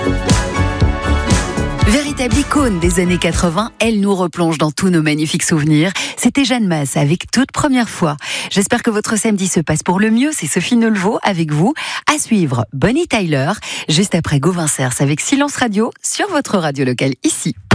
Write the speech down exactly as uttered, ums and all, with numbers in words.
Véritable icône des années quatre-vingts, elle nous replonge dans tous nos magnifiques souvenirs. C'était Jeanne Masse avec Toute Première Fois. J'espère que votre samedi se passe pour le mieux. C'est Sophie Neulevaux avec vous. À suivre, Bonnie Tyler, juste après Gauvin Cers avec Silence Radio sur votre radio locale ici.